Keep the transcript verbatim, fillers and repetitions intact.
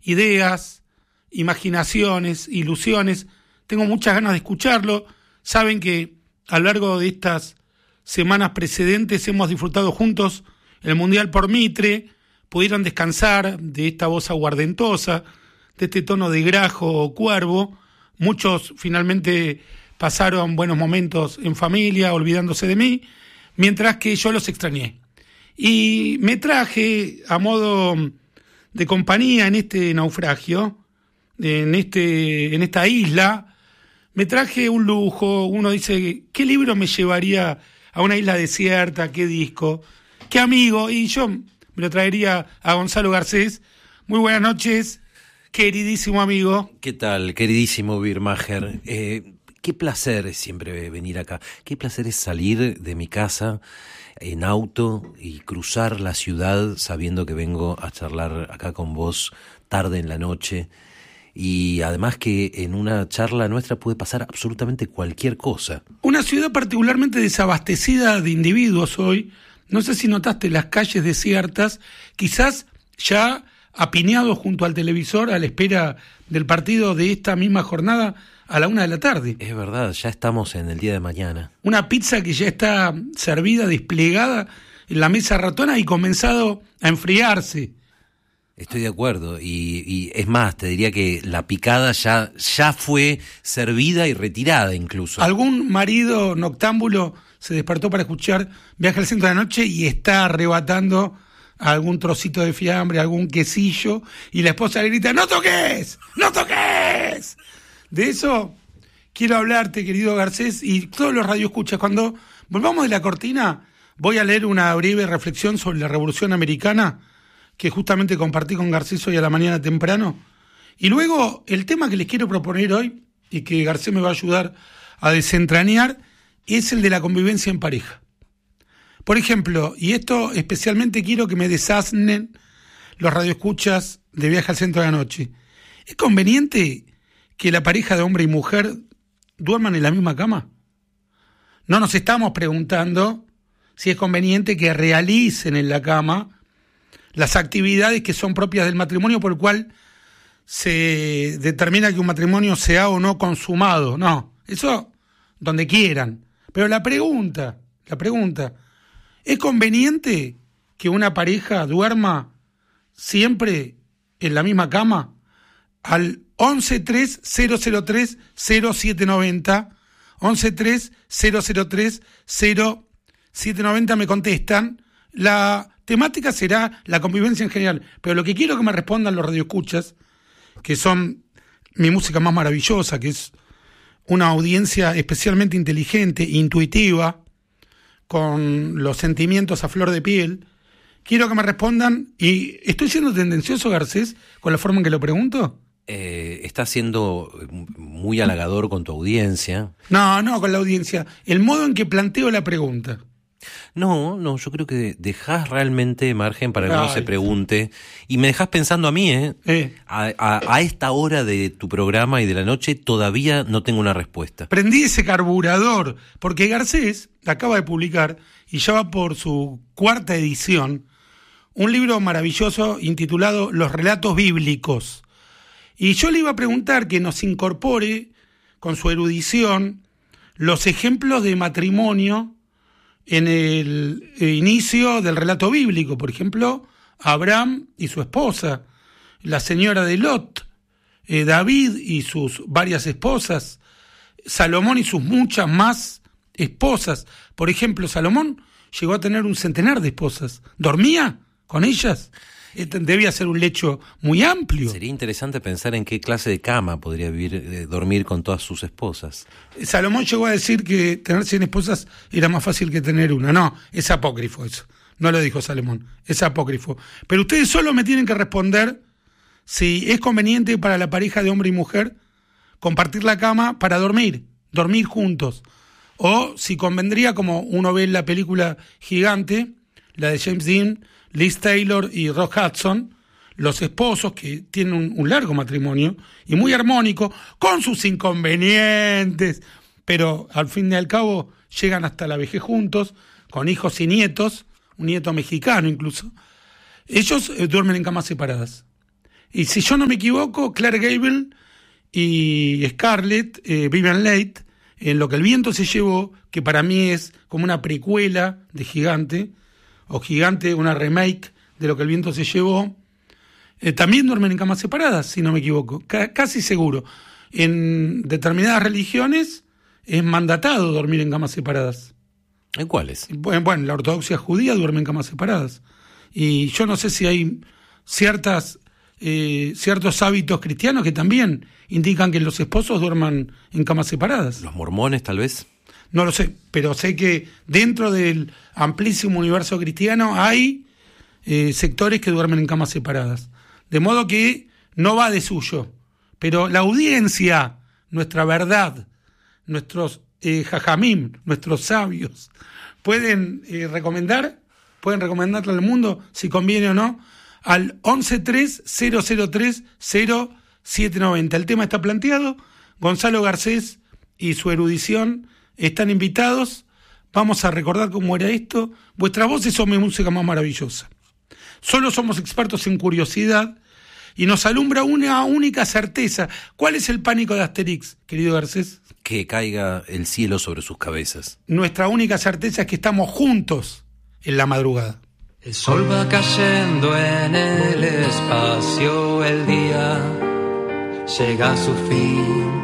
ideas, imaginaciones, ilusiones. Tengo muchas ganas de escucharlo. Saben que a lo largo de estas semanas precedentes hemos disfrutado juntos el Mundial por Mitre. Pudieron descansar de esta voz aguardentosa, de este tono de grajo o cuervo. Muchos finalmente pasaron buenos momentos en familia, olvidándose de mí, mientras que yo los extrañé. Y me traje a modo de compañía en este naufragio, en este, en esta isla, me traje un lujo. Uno dice, ¿qué libro me llevaría a una isla desierta? ¿Qué disco? ¿Qué amigo? Y yo me lo traería a Gonzalo Garcés. Muy buenas noches, queridísimo amigo. ¿Qué tal, queridísimo Birmacher? Eh, qué placer es siempre venir acá. Qué placer es salir de mi casa en auto y cruzar la ciudad sabiendo que vengo a charlar acá con vos tarde en la noche. Y además que en una charla nuestra puede pasar absolutamente cualquier cosa. Una ciudad particularmente desabastecida de individuos hoy. No sé si notaste las calles desiertas, quizás ya apiñados junto al televisor a la espera del partido de esta misma jornada a la una de la tarde. Es verdad, ya estamos en el día de mañana. Una pizza que ya está servida, desplegada en la mesa ratona y comenzado a enfriarse. Estoy de acuerdo, y, y es más, te diría que la picada ya, ya fue servida y retirada incluso. Algún marido noctámbulo se despertó para escuchar Viaje al Centro de la Noche y está arrebatando algún trocito de fiambre, algún quesillo, y la esposa le grita, ¡no toques! ¡No toques! De eso quiero hablarte, querido Garcés, y todos los radioescuchas. Cuando volvamos de la cortina, voy a leer una breve reflexión sobre la Revolución Americana, que justamente compartí con Garcés hoy a la mañana temprano. Y luego, el tema que les quiero proponer hoy, y que Garcés me va a ayudar a desentrañar, es el de la convivencia en pareja. Por ejemplo, y esto especialmente quiero que me desasnen los radioescuchas de Viaje al Centro de la Noche. ¿Es conveniente que la pareja de hombre y mujer duerman en la misma cama? No nos estamos preguntando si es conveniente que realicen en la cama las actividades que son propias del matrimonio, por el cual se determina que un matrimonio sea o no consumado. No, eso donde quieran. Pero la pregunta, la pregunta, ¿es conveniente que una pareja duerma siempre en la misma cama? Al once tres cero cero tres cero siete noventa, once tres cero cero tres cero siete noventa me contestan. La temática será la convivencia en general, pero lo que quiero que me respondan los radioescuchas, que son mi música más maravillosa, que es una audiencia especialmente inteligente, intuitiva, con los sentimientos a flor de piel. Quiero que me respondan, y ¿estoy siendo tendencioso, Garcés, con la forma en que lo pregunto? Eh, estás siendo muy halagador con tu audiencia. No, no, con la audiencia. El modo en que planteo la pregunta. No, no, yo creo que dejás realmente margen para que Ay. uno se pregunte. Y me dejás pensando a mí, ¿eh? eh. A, a, a esta hora de tu programa y de la noche todavía no tengo una respuesta. Prendí ese carburador, porque Garcés acaba de publicar, y ya va por su cuarta edición, un libro maravilloso intitulado Los Relatos Bíblicos. Y yo le iba a preguntar que nos incorpore, con su erudición, los ejemplos de matrimonio en el inicio del relato bíblico. Por ejemplo, Abraham y su esposa, la señora de Lot, eh, David y sus varias esposas, Salomón y sus muchas más esposas. Por ejemplo, Salomón llegó a tener un centenar de esposas. ¿Dormía con ellas? Debía ser un lecho muy amplio. Sería interesante pensar en qué clase de cama podría vivir, eh, dormir con todas sus esposas. Salomón llegó a decir que tener cien esposas era más fácil que tener una. No, es apócrifo eso. No lo dijo Salomón, es apócrifo. Pero ustedes solo me tienen que responder si es conveniente para la pareja de hombre y mujer compartir la cama para dormir, dormir juntos. O si convendría, como uno ve en la película Gigante, la de James Dean, Liz Taylor y Rock Hudson, los esposos que tienen un, un largo matrimonio y muy armónico, con sus inconvenientes, pero al fin y al cabo llegan hasta la vejez juntos, con hijos y nietos, un nieto mexicano incluso. Ellos eh, duermen en camas separadas. Y si yo no me equivoco, Clark Gable y Scarlett, eh, Vivian Leigh, en Lo que el viento se llevó, que para mí es como una precuela de Gigante, o Gigante, una remake de Lo que el viento se llevó, eh, también duermen en camas separadas, si no me equivoco, C- casi seguro. En determinadas religiones es mandatado dormir en camas separadas. ¿En cuáles? Bueno, bueno, la ortodoxia judía duerme en camas separadas. Y yo no sé si hay ciertas eh, ciertos hábitos cristianos que también indican que los esposos duerman en camas separadas. ¿Los mormones, tal vez? No lo sé, pero sé que dentro del amplísimo universo cristiano hay eh, sectores que duermen en camas separadas. De modo que no va de suyo. Pero la audiencia, nuestra verdad, nuestros eh, jajamim, nuestros sabios, pueden eh, recomendar, pueden recomendarle al mundo, si conviene o no, al once tres cero cero tres cero siete noventa. El tema está planteado, Gonzalo Garcés y su erudición están invitados. Vamos a recordar cómo era esto. Vuestras voces son mi música más maravillosa. Solo somos expertos en curiosidad y nos alumbra una única certeza. ¿Cuál es el pánico de Asterix, querido Garcés? Que caiga el cielo sobre sus cabezas. Nuestra única certeza es que estamos juntos en la madrugada. El sol va cayendo en el espacio, el día llega a su fin.